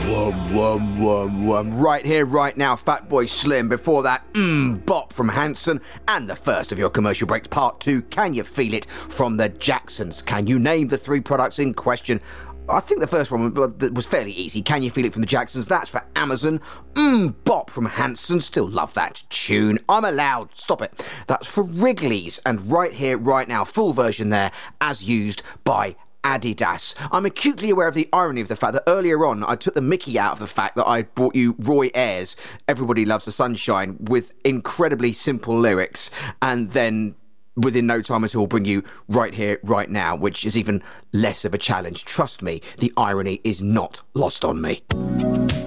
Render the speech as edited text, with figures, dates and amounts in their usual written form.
Right here, right now, Fatboy Slim. Before that, bop from Hanson. And the first of your commercial breaks, part 2, Can You Feel It, from the Jacksons. Can you name the 3 products in question? I think the first one was fairly easy. Can You Feel It from the Jacksons? That's for Amazon. Bop from Hanson. Still love that tune. I'm Allowed. Stop it. That's for Wrigley's. And right here, right now, full version there, as used by Adidas. I'm acutely aware of the irony of the fact that earlier on I took the mickey out of the fact that I brought you Roy Ayers' Everybody Loves the Sunshine with incredibly simple lyrics, and then within no time at all bring you Right Here, Right Now, which is even less of a challenge. Trust me, the irony is not lost on me.